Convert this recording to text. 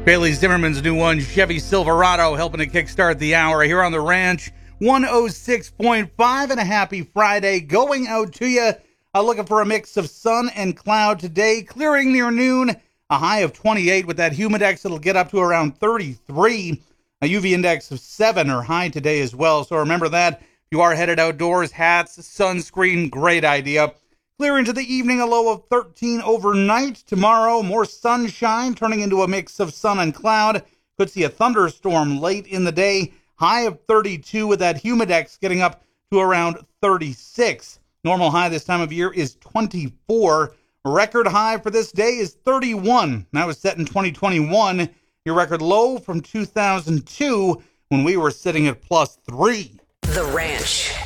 Bailey Zimmerman's new one, Chevy Silverado, helping to kickstart the hour here on the ranch. 106.5 and a happy Friday going out to you. Looking for a mix of sun and cloud today, clearing near noon. A high of 28 with that humidex. It'll get up to around 33. A UV index of 7 or high today as well. So remember that. If you are headed outdoors, hats, sunscreen, great idea. Clear into the evening, a low of 13 overnight. Tomorrow, more sunshine, turning into a mix of sun and cloud. Could see a thunderstorm late in the day. High of 32 with that humidex getting up to around 36. Normal high this time of year is 24. Record high for this day is 31. That was set in 2021. Your record low from 2002 when we were sitting at +3. The Ranch.